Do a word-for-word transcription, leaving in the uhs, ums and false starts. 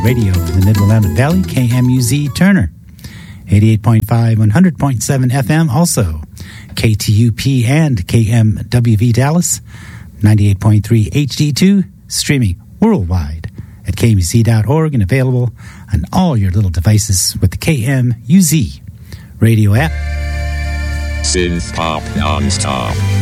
Radio for the Mid-Willamette Valley, K M U Z Turner. eighty-eight point five, one hundred point seven F M, also K T U P and K M W V Dallas, ninety-eight point three H D two, streaming worldwide at K M U Z dot org and available on all your little devices with the K M U Z radio app. Synth Pop Non-Stop.